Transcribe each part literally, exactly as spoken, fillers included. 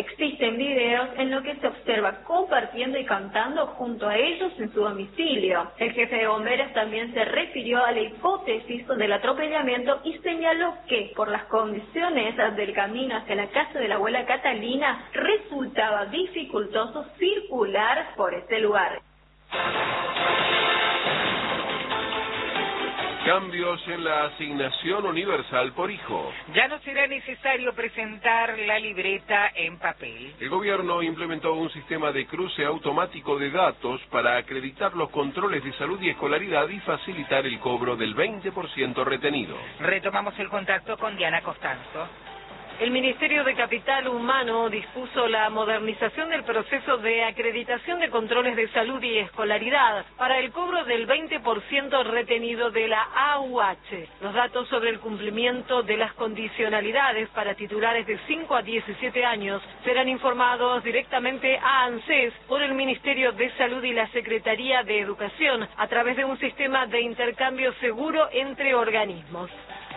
Existen videos en los que se observa compartiendo y cantando junto a ellos en su domicilio. El jefe de bomberos también se refirió a la hipótesis del atropellamiento y señaló que, por las condiciones del camino hacia la casa de la abuela Catalina, resultaba dificultoso circular por ese lugar. Cambios en la asignación universal por hijo. Ya no será necesario presentar la libreta en papel. El gobierno implementó un sistema de cruce automático de datos para acreditar los controles de salud y escolaridad y facilitar el cobro del veinte por ciento retenido. Retomamos el contacto con Diana Costanzo. El Ministerio de Capital Humano dispuso la modernización del proceso de acreditación de controles de salud y escolaridad para el cobro del veinte por ciento retenido de la A U H. Los datos sobre el cumplimiento de las condicionalidades para titulares de cinco a diecisiete años serán informados directamente a ANSES por el Ministerio de Salud y la Secretaría de Educación a través de un sistema de intercambio seguro entre organismos.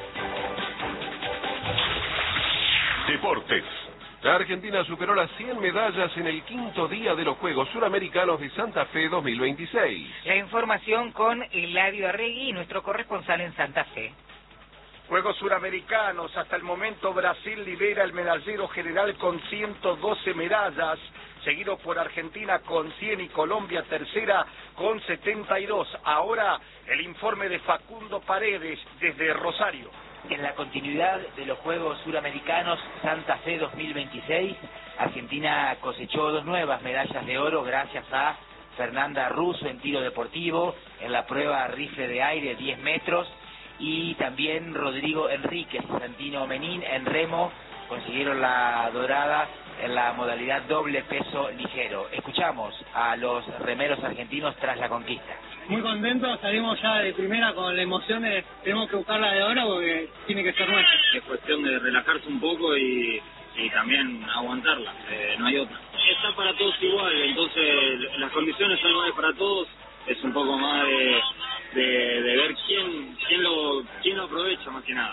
Deportes. La Argentina superó las cien medallas en el quinto día de los Juegos Suramericanos de Santa Fe dos mil veintiséis. La información con Eladio Arregui, nuestro corresponsal en Santa Fe. Juegos Suramericanos, hasta el momento Brasil lidera el medallero general con ciento doce medallas, seguido por Argentina con cien y Colombia tercera con setenta y dos. Ahora el informe de Facundo Paredes desde Rosario. En la continuidad de los Juegos Suramericanos Santa Fe dos mil veintiséis, Argentina cosechó dos nuevas medallas de oro gracias a Fernanda Russo en tiro deportivo, en la prueba rifle de aire diez metros, y también Rodrigo Enríquez y Santino Menín en remo consiguieron la dorada en la modalidad doble peso ligero. Escuchamos a los remeros argentinos tras la conquista. Muy contentos, salimos ya de primera con la emoción de tenemos que buscarla de oro porque tiene que ser nuestra. Es cuestión de relajarse un poco y, y también aguantarla, eh, no hay otra. Está para todos igual, entonces las condiciones son iguales para todos, es un poco más de, de, de ver quién, quién, lo, quién lo aprovecha más que nada.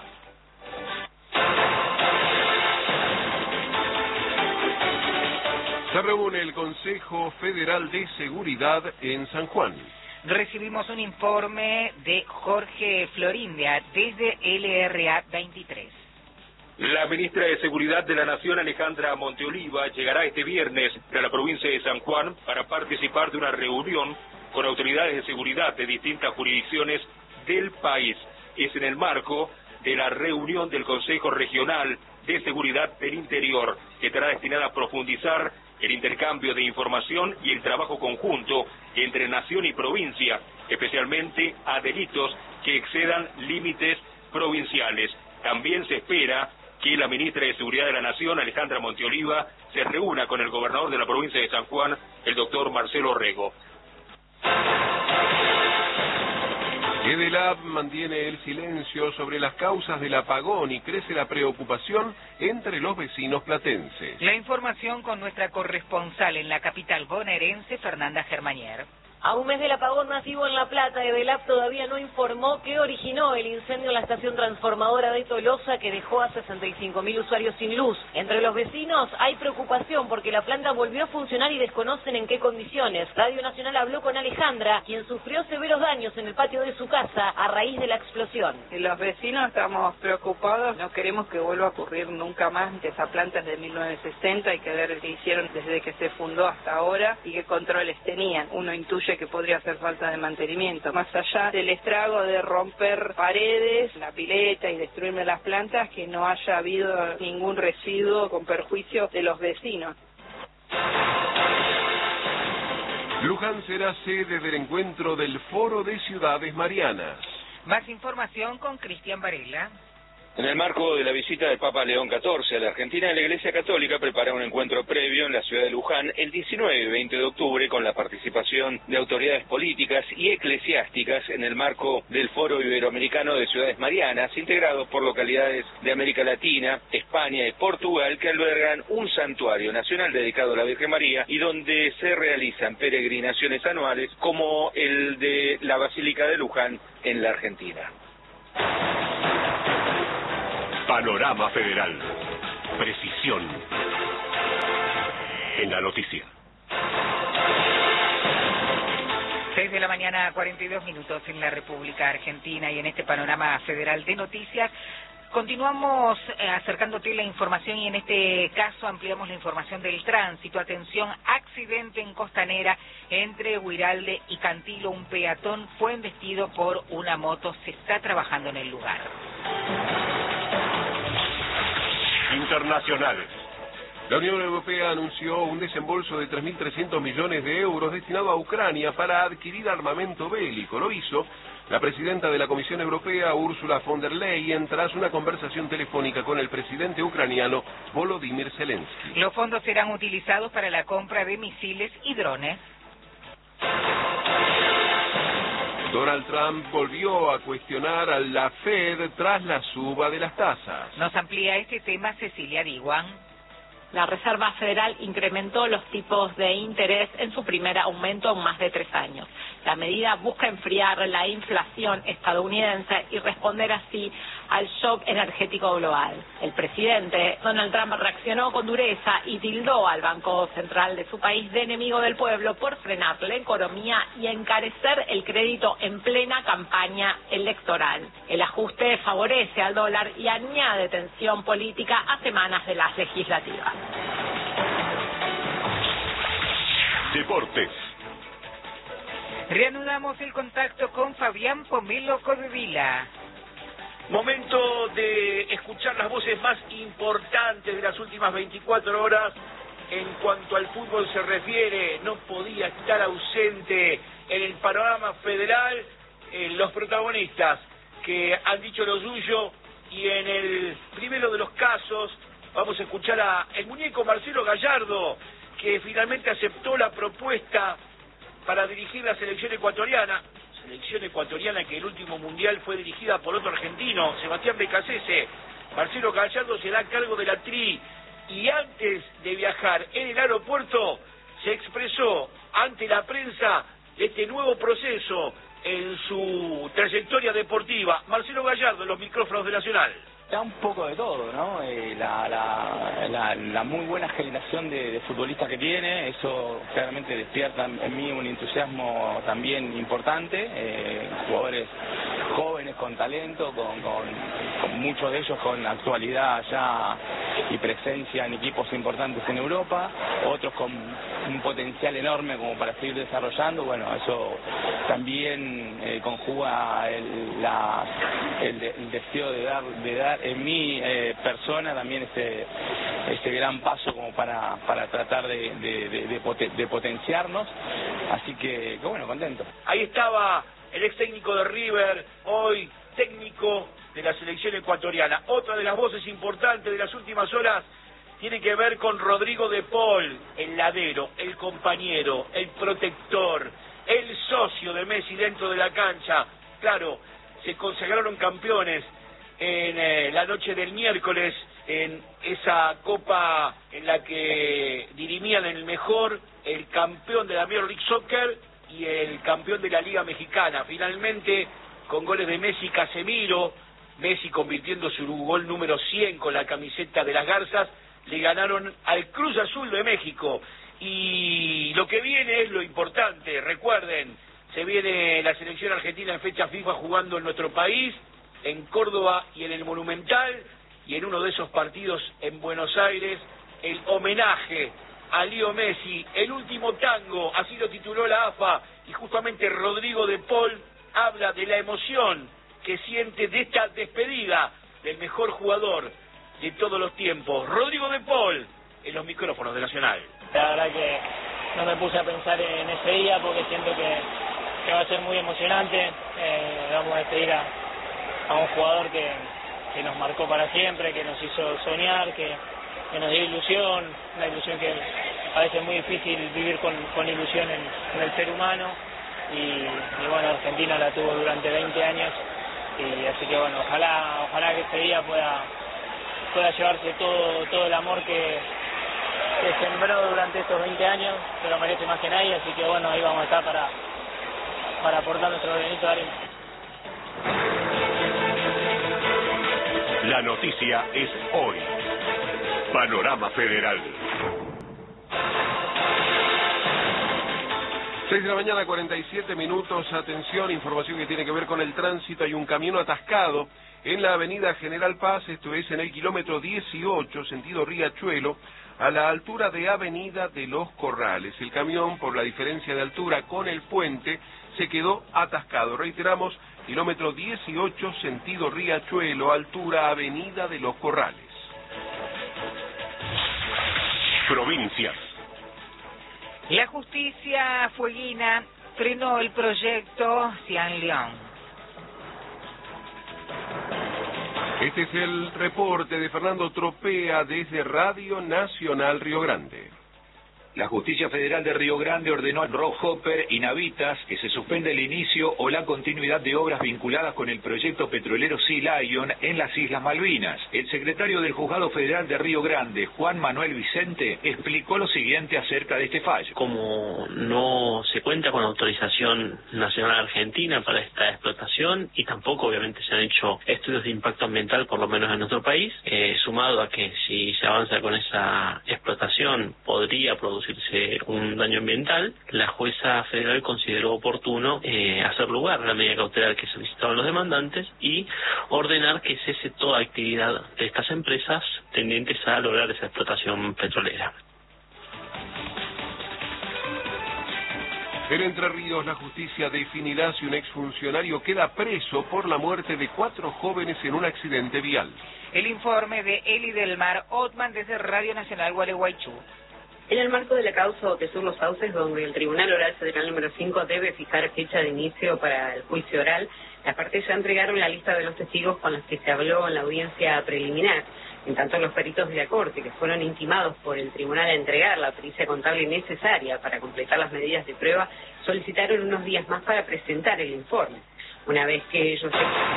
Se reúne el Consejo Federal de Seguridad en San Juan. Recibimos un informe de Jorge Florindia desde L R A veintitrés. La ministra de Seguridad de la Nación, Alejandra Monteoliva, llegará este viernes a la provincia de San Juan para participar de una reunión con autoridades de seguridad de distintas jurisdicciones del país. Es en el marco de la reunión del Consejo Regional de Seguridad del Interior, que estará destinada a profundizar el intercambio de información y el trabajo conjunto entre nación y provincia, especialmente a delitos que excedan límites provinciales. También se espera que la ministra de Seguridad de la Nación, Alejandra Monteoliva, se reúna con el gobernador de la provincia de San Juan, el doctor Marcelo Rego. EDELAB mantiene el silencio sobre las causas del apagón y crece la preocupación entre los vecinos platenses. La información con nuestra corresponsal en la capital bonaerense, Fernanda Germanier. A un mes del apagón masivo en La Plata, EDELAB todavía no informó qué originó el incendio en la estación transformadora de Tolosa que dejó a sesenta y cinco mil usuarios sin luz. Entre los vecinos hay preocupación porque la planta volvió a funcionar y desconocen en qué condiciones. Radio Nacional habló con Alejandra, quien sufrió severos daños en el patio de su casa a raíz de la explosión. Los vecinos estamos preocupados, no queremos que vuelva a ocurrir nunca más. Esa planta es de mil novecientos sesenta, hay que ver qué hicieron desde que se fundó hasta ahora y qué controles tenían. Uno intuye que podría hacer falta de mantenimiento. Más allá del estrago de romper paredes, la pileta y destruirme las plantas, que no haya habido ningún residuo con perjuicio de los vecinos. Luján será sede del encuentro del Foro de Ciudades Marianas. Más información con Cristian Varela. En el marco de la visita del Papa León catorce a la Argentina, la Iglesia Católica prepara un encuentro previo en la ciudad de Luján el diecinueve y veinte de octubre con la participación de autoridades políticas y eclesiásticas en el marco del Foro Iberoamericano de Ciudades Marianas, integrado por localidades de América Latina, España y Portugal, que albergan un santuario nacional dedicado a la Virgen María y donde se realizan peregrinaciones anuales como el de la Basílica de Luján en la Argentina. Panorama Federal. Precisión. en la noticia. seis de la mañana, cuarenta y dos minutos en la República Argentina, y en este panorama federal de noticias continuamos eh, acercándote la información, y en este caso ampliamos la información del tránsito. Atención, accidente en Costanera entre Huiralde y Cantilo. Un peatón fue embestido por una moto. Se está trabajando en el lugar. Internacionales. La Unión Europea anunció un desembolso de tres mil trescientos millones de euros destinado a Ucrania para adquirir armamento bélico. Lo hizo la presidenta de la Comisión Europea, Ursula von der Leyen, tras una conversación telefónica con el presidente ucraniano Volodymyr Zelensky. Los fondos serán utilizados para la compra de misiles y drones. Donald Trump volvió a cuestionar a la Fed tras la suba de las tasas. Nos amplía este tema Cecilia Diwan. La Reserva Federal incrementó los tipos de interés en su primer aumento en más de tres años. La medida busca enfriar la inflación estadounidense y responder así al shock energético global. El presidente Donald Trump reaccionó con dureza y tildó al Banco Central de su país de enemigo del pueblo por frenar la economía y encarecer el crédito en plena campaña electoral. El ajuste favorece al dólar y añade tensión política a semanas de las legislativas. Deportes. Reanudamos el contacto con Fabián Pomelo Codevila. Momento de escuchar las voces más importantes de las últimas veinticuatro horas en cuanto al fútbol se refiere. No podía estar ausente en el panorama federal eh, los protagonistas que han dicho lo suyo, y en el primero de los casos vamos a escuchar a el muñeco Marcelo Gallardo, que finalmente aceptó la propuesta para dirigir la selección ecuatoriana. Selección ecuatoriana que el último mundial fue dirigida por otro argentino, Sebastián Becasese. Marcelo Gallardo será a cargo de la Tri, y antes de viajar en el aeropuerto se expresó ante la prensa de este nuevo proceso en su trayectoria deportiva. Marcelo Gallardo en los micrófonos de Nacional. Da un poco de todo, ¿no? Eh, la, la, la, la muy buena generación de, de futbolistas que tiene, eso claramente despierta en mí un entusiasmo también importante. Eh, jugadores jóvenes con talento, con, con, con muchos de ellos con actualidad ya y presencia en equipos importantes en Europa, otros con un potencial enorme como para seguir desarrollando. Bueno, eso también eh, conjuga el, la, el, de, el deseo de dar, de dar en mi eh, persona también ese, ese gran paso como para, para tratar de, de, de, de, poten, de potenciarnos. Así que, que bueno, contento. Ahí estaba el ex técnico de River, hoy técnico de la selección ecuatoriana. Otra de las voces importantes de las últimas horas tiene que ver con Rodrigo de Paul, el ladero, el compañero, el protector, el socio de Messi dentro de la cancha. Claro, se consagraron campeones en eh, la noche del miércoles en esa copa en la que dirimían el mejor, el campeón de la Major League Soccer y el campeón de la Liga Mexicana. Finalmente, con goles de Messi y Casemiro, Messi convirtiendo su gol número cien con la camiseta de las Garzas, le ganaron al Cruz Azul de México. Y lo que viene es lo importante. Recuerden, se viene la selección argentina en fecha FIFA jugando en nuestro país, en Córdoba y en el Monumental, y en uno de esos partidos en Buenos Aires, el homenaje a Leo Messi, el último tango, así lo tituló la A F A, y justamente Rodrigo de Paul habla de la emoción que siente de esta despedida del mejor jugador de todos los tiempos. Rodrigo de Paul en los micrófonos de Nacional. La verdad que no me puse a pensar en ese día porque siento que, que va a ser muy emocionante. Eh, vamos a despedir a, a un jugador que, que nos marcó para siempre, que nos hizo soñar, que, que nos dio ilusión, una ilusión que a veces es muy difícil vivir con, con ilusión en, en el ser humano. Y, y bueno, Argentina la tuvo durante veinte años, y así que bueno, ojalá ojalá que este día pueda pueda llevarse todo todo el amor que, que sembró durante estos veinte años, que lo merece más que nadie. Así que bueno, ahí vamos a estar para para aportar nuestro granito de arena. La noticia es hoy. Panorama Federal. seis de la mañana, cuarenta y siete minutos. Atención, información que tiene que ver con el tránsito. Hay un camión atascado en la avenida General Paz, esto es en el kilómetro dieciocho, sentido Riachuelo, a la altura de Avenida de los Corrales. El camión, por la diferencia de altura con el puente, se quedó atascado. Reiteramos, kilómetro dieciocho, sentido Riachuelo, altura Avenida de los Corrales. Provincias. La justicia fueguina frenó el proyecto Cian León. Este es el reporte de Fernando Tropea desde Radio Nacional Río Grande. La Justicia Federal de Río Grande ordenó a Rohopper y Navitas que se suspenda el inicio o la continuidad de obras vinculadas con el proyecto petrolero Sea Lion en las Islas Malvinas. El secretario del Juzgado Federal de Río Grande, Juan Manuel Vicente, explicó lo siguiente acerca de este fallo. Como no se cuenta con autorización nacional argentina para esta explotación y tampoco obviamente se han hecho estudios de impacto ambiental, por lo menos en nuestro país, eh, sumado a que si se avanza con esa explotación podría producir un daño ambiental, la jueza federal consideró oportuno eh, hacer lugar a la medida cautelar que solicitaban los demandantes y ordenar que cese toda actividad de estas empresas tendientes a lograr esa explotación petrolera. En Entre Ríos, la justicia definirá si un exfuncionario queda preso por la muerte de cuatro jóvenes en un accidente vial. El informe de Eli del Mar Otman desde Radio Nacional Gualeguaychú. En el marco de la causa Otesur Los Sauces, donde el Tribunal Oral Federal número cinco debe fijar fecha de inicio para el juicio oral, las partes ya entregaron la lista de los testigos con los que se habló en la audiencia preliminar. En tanto, los peritos de la Corte, que fueron intimados por el tribunal a entregar la pericia contable necesaria para completar las medidas de prueba, solicitaron unos días más para presentar el informe. Una vez que ellos...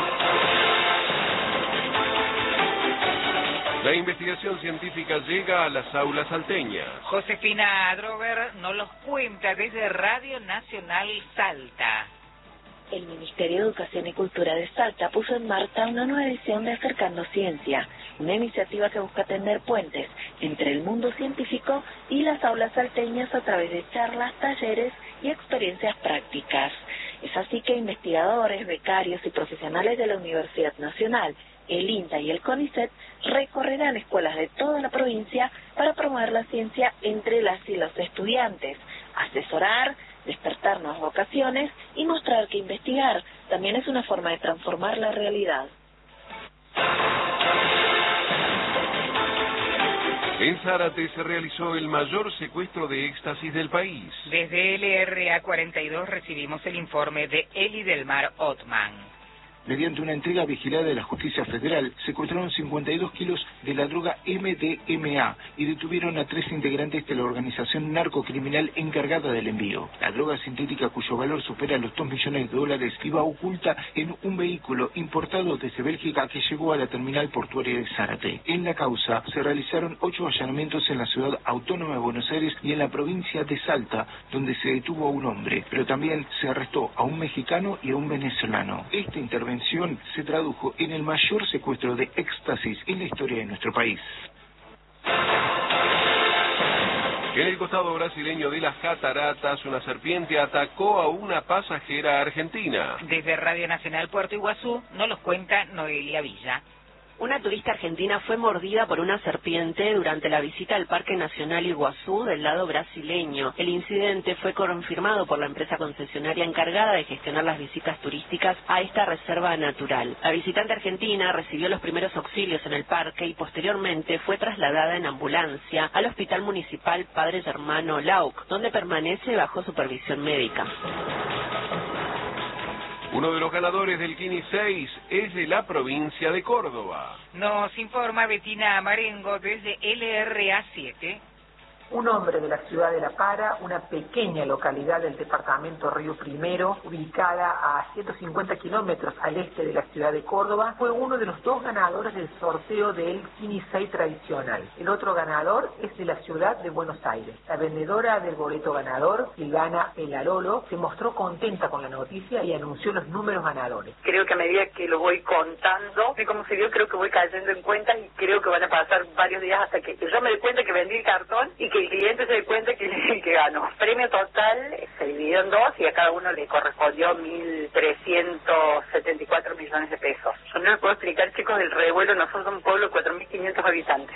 La investigación científica llega a las aulas salteñas. Josefina Drover nos los cuenta desde Radio Nacional Salta. El Ministerio de Educación y Cultura de Salta puso en marcha una nueva edición de Acercando Ciencia, una iniciativa que busca tender puentes entre el mundo científico y las aulas salteñas a través de charlas, talleres y experiencias prácticas. Es así que investigadores, becarios y profesionales de la Universidad Nacional, el INTA y el CONICET recorrerán escuelas de toda la provincia para promover la ciencia entre las y los estudiantes, asesorar, despertar nuevas vocaciones y mostrar que investigar también es una forma de transformar la realidad. En Zárate se realizó el mayor secuestro de éxtasis del país. Desde L R A cuarenta y dos recibimos el informe de Eli del Mar Otman. Mediante una entrega vigilada de la Justicia Federal, secuestraron cincuenta y dos kilos de la droga M D M A y detuvieron a tres integrantes de la organización narcocriminal encargada del envío. La droga sintética, cuyo valor supera los dos millones de dólares, iba oculta en un vehículo importado desde Bélgica que llegó a la terminal portuaria de Zárate. En la causa se realizaron ocho allanamientos en la ciudad autónoma de Buenos Aires y en la provincia de Salta, donde se detuvo a un hombre, pero también se arrestó a un mexicano y a un venezolano. Esta intervención se tradujo en el mayor secuestro de éxtasis en la historia de nuestro país. En el costado brasileño de las cataratas, una serpiente atacó a una pasajera argentina. Desde Radio Nacional Puerto Iguazú nos los cuenta Noelia Villa. Una turista argentina fue mordida por una serpiente durante la visita al Parque Nacional Iguazú del lado brasileño. El incidente fue confirmado por la empresa concesionaria encargada de gestionar las visitas turísticas a esta reserva natural. La visitante argentina recibió los primeros auxilios en el parque y posteriormente fue trasladada en ambulancia al Hospital Municipal Padre Germano Lauc, donde permanece bajo supervisión médica. Uno de los ganadores del Kini seis es de la provincia de Córdoba. Nos informa Betina Marengo desde L R A siete. Un hombre de la ciudad de La Para, una pequeña localidad del departamento Río Primero, ubicada a ciento cincuenta kilómetros al este de la ciudad de Córdoba, fue uno de los dos ganadores del sorteo del Kini seis tradicional. El otro ganador es de la ciudad de Buenos Aires. La vendedora del boleto ganador, Silvana Pelarolo, se mostró contenta con la noticia y anunció los números ganadores. Creo que a medida que lo voy contando de cómo se dio, creo que voy cayendo en cuenta y creo que van a pasar varios días hasta que yo me dé cuenta que vendí el cartón y que el cliente se dé cuenta que, que ciudadanos. Premio total se dividió en dos y a cada uno le correspondió mil trescientos setenta y cuatro millones de pesos. Yo no les puedo explicar, chicos, del revuelo. Nosotros somos un pueblo de cuatro mil quinientos habitantes.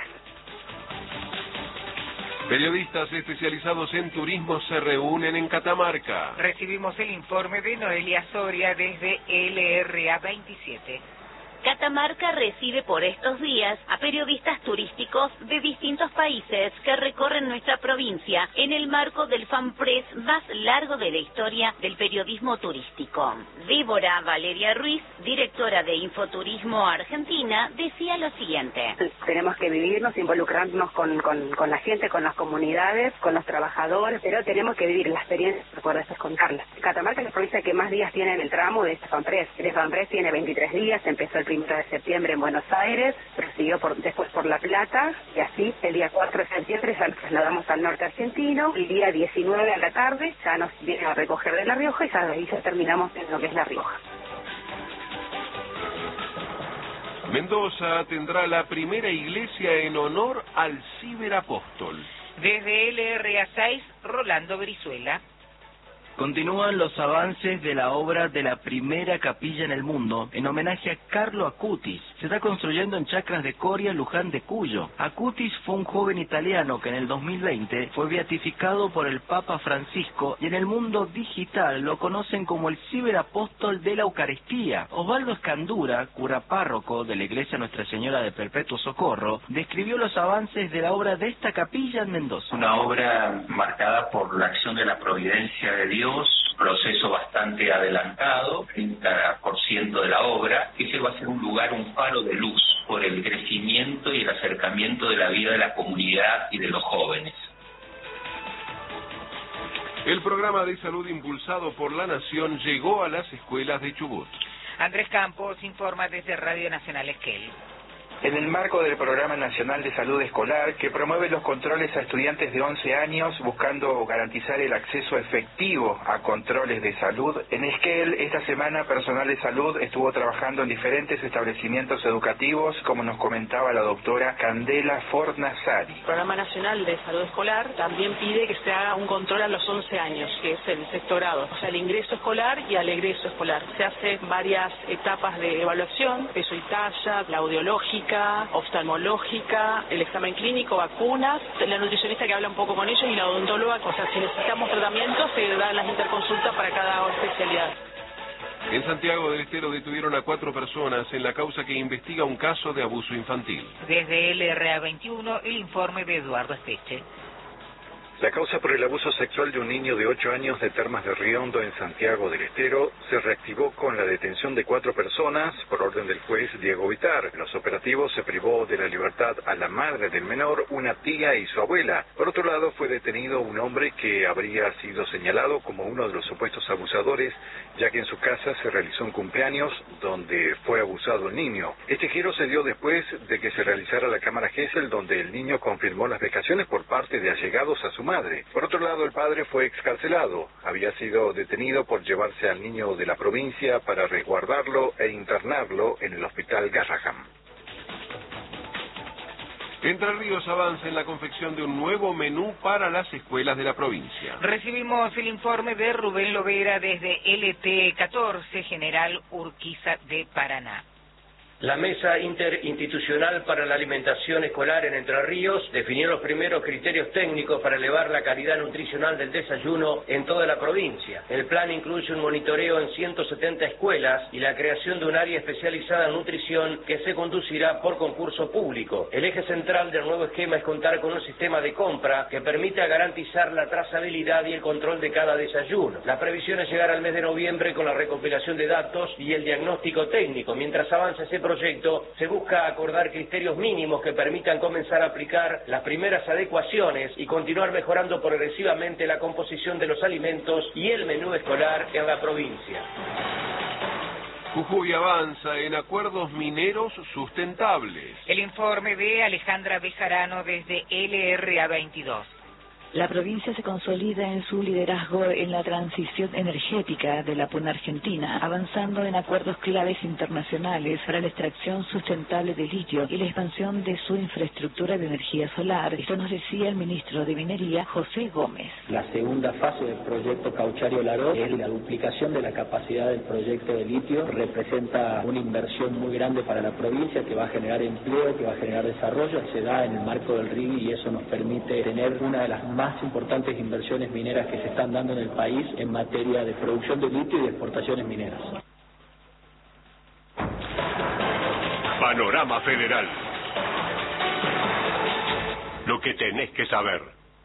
Periodistas especializados en turismo se reúnen en Catamarca. Recibimos el informe de Noelia Soria desde L R A veintisiete. Catamarca recibe por estos días a periodistas turísticos de distintos países que recorren nuestra provincia en el marco del FanPress más largo de la historia del periodismo turístico. Débora Valeria Ruiz, directora de Infoturismo Argentina, decía lo siguiente. Tenemos que vivirnos, involucrarnos con, con, con la gente, con las comunidades, con los trabajadores, pero tenemos que vivir la experiencia para poder después contarla. Catamarca es la provincia que más días tiene en el tramo de este FanPress. El FanPress tiene veintitrés días, empezó el primero de septiembre en Buenos Aires, prosiguió por, después por La Plata, y así el día cuatro de septiembre ya nos trasladamos al norte argentino, el día diecinueve a la tarde ya nos vienen a recoger de La Rioja y ya de ahí ya terminamos en lo que es La Rioja. Mendoza tendrá la primera iglesia en honor al ciberapóstol. Desde L R A seis, Rolando Brizuela. Continúan los avances de la obra de la primera capilla en el mundo, en homenaje a Carlo Acutis. Se está construyendo en Chacras de Coria, Luján de Cuyo. Acutis fue un joven italiano que en el dos mil veinte fue beatificado por el Papa Francisco y en el mundo digital lo conocen como el ciberapóstol de la Eucaristía. Osvaldo Escandura, cura párroco de la Iglesia Nuestra Señora de Perpetuo Socorro, describió los avances de la obra de esta capilla en Mendoza. Una obra marcada por la acción de la providencia de Dios, proceso bastante adelantado, treinta por ciento de la obra, que ese va a ser un lugar, un faro de luz por el crecimiento y el acercamiento de la vida de la comunidad y de los jóvenes. El programa de salud impulsado por la Nación llegó a las escuelas de Chubut. Andrés Campos informa desde Radio Nacional Esquel. En el marco del Programa Nacional de Salud Escolar, que promueve los controles a estudiantes de once años, buscando garantizar el acceso efectivo a controles de salud, en Esquel, esta semana, personal de salud estuvo trabajando en diferentes establecimientos educativos, como nos comentaba la doctora Candela Fornazari. El Programa Nacional de Salud Escolar también pide que se haga un control a los once años, que es el sexto grado, o sea, el ingreso escolar y al egreso escolar. Se hace varias etapas de evaluación, peso y talla, la audiológica, oftalmológica, el examen clínico, vacunas, la nutricionista que habla un poco con ellos y la odontóloga, o sea, si necesitamos tratamiento se dan las interconsultas para cada especialidad. En Santiago del Estero detuvieron a cuatro personas en la causa que investiga un caso de abuso infantil. Desde L R A veintiuno, el informe de Eduardo Esteche. La causa por el abuso sexual de un niño de ocho años de Termas de Riondo en Santiago del Estero se reactivó con la detención de cuatro personas por orden del juez Diego Vitar. En los operativos se privó de la libertad a la madre del menor, una tía y su abuela. Por otro lado, fue detenido un hombre que habría sido señalado como uno de los supuestos abusadores, ya que en su casa se realizó un cumpleaños donde fue abusado el niño. Este giro se dio después de que se realizara la cámara Gesell, donde el niño confirmó las vejaciones por parte de allegados a su madre. Por otro lado, el padre fue excarcelado. Había sido detenido por llevarse al niño de la provincia para resguardarlo e internarlo en el hospital Garraham. Entre Ríos avanza en la confección de un nuevo menú para las escuelas de la provincia. Recibimos el informe de Rubén Lovera desde L T catorce, General Urquiza de Paraná. La Mesa Interinstitucional para la Alimentación Escolar en Entre Ríos definió los primeros criterios técnicos para elevar la calidad nutricional del desayuno en toda la provincia. El plan incluye un monitoreo en ciento setenta escuelas y la creación de un área especializada en nutrición que se conducirá por concurso público. El eje central del nuevo esquema es contar con un sistema de compra que permita garantizar la trazabilidad y el control de cada desayuno. La previsión es llegar al mes de noviembre con la recopilación de datos y el diagnóstico técnico. Mientras avanza ese proceso, proyecto se busca acordar criterios mínimos que permitan comenzar a aplicar las primeras adecuaciones y continuar mejorando progresivamente la composición de los alimentos y el menú escolar en la provincia. Jujuy avanza en acuerdos mineros sustentables. El informe de Alejandra Bejarano desde L R A veintidós. La provincia se consolida en su liderazgo en la transición energética de la Puna Argentina, avanzando en acuerdos claves internacionales para la extracción sustentable de litio y la expansión de su infraestructura de energía solar. Esto nos decía el ministro de Minería, José Gómez. La segunda fase del proyecto Caucharí-Olaró es la duplicación de la capacidad del proyecto de litio. Representa una inversión muy grande para la provincia que va a generar empleo, que va a generar desarrollo. Se da en el marco del R I G I y eso nos permite tener una de las más más importantes inversiones mineras que se están dando en el país en materia de producción de litio y de exportaciones mineras. Panorama Federal. Lo que tenés que saber.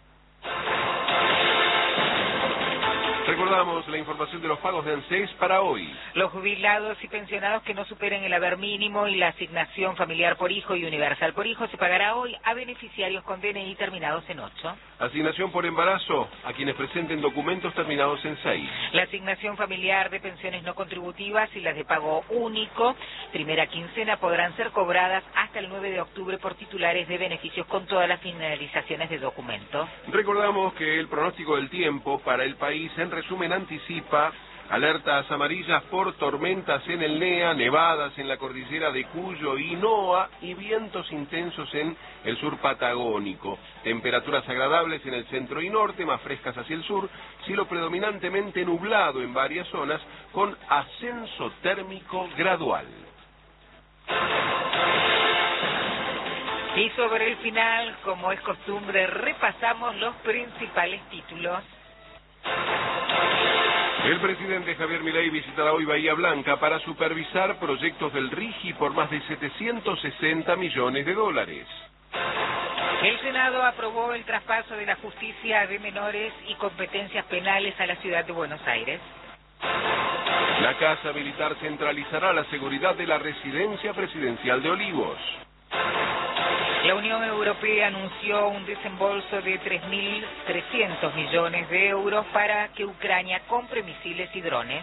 Recordamos la información de los pagos de ANSES para hoy. Los jubilados y pensionados que no superen el haber mínimo y la asignación familiar por hijo y universal por hijo se pagará hoy a beneficiarios con D N I terminados en ocho. Asignación por embarazo a quienes presenten documentos terminados en seis. La asignación familiar de pensiones no contributivas y las de pago único, primera quincena, podrán ser cobradas hasta el nueve de octubre por titulares de beneficios con todas las finalizaciones de documentos. Recordamos que el pronóstico del tiempo para el país en resumen anticipa alertas amarillas por tormentas en el NEA, nevadas en la cordillera de Cuyo y Noa y vientos intensos en el sur patagónico. Temperaturas agradables en el centro y norte, más frescas hacia el sur, cielo predominantemente nublado en varias zonas con ascenso térmico gradual. Y sobre el final, como es costumbre, repasamos los principales títulos. El presidente Javier Milei visitará hoy Bahía Blanca para supervisar proyectos del R I G I por más de setecientos sesenta millones de dólares. El Senado aprobó el traspaso de la justicia de menores y competencias penales a la ciudad de Buenos Aires. La Casa Militar centralizará la seguridad de la residencia presidencial de Olivos. La Unión Europea anunció un desembolso de tres mil trescientos millones de euros para que Ucrania compre misiles y drones.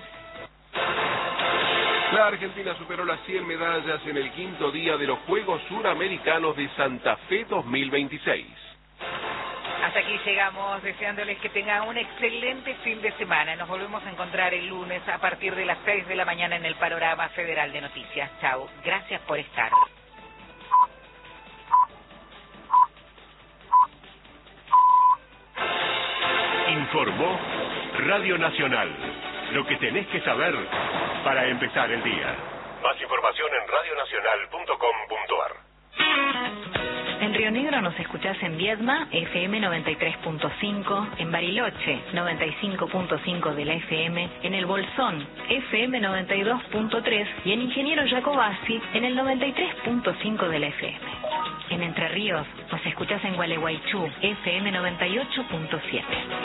La Argentina superó las cien medallas en el quinto día de los Juegos Suramericanos de Santa Fe dos mil veintiséis. Hasta aquí llegamos, deseándoles que tengan un excelente fin de semana. Nos volvemos a encontrar el lunes a partir de las seis de la mañana en el Panorama Federal de Noticias. Chao, gracias por estar. Informó Radio Nacional. Lo que tenés que saber para empezar el día. Más información en radio nacional punto com punto a r. En Río Negro nos escuchás en Viedma, F M noventa y tres punto cinco, en Bariloche, noventa y cinco punto cinco de la F M, en El Bolsón, F M noventa y dos punto tres y en Ingeniero Jacobasi, en el noventa y tres punto cinco de la F M. En Entre Ríos nos escuchás en Gualeguaychú, F M noventa y ocho punto siete.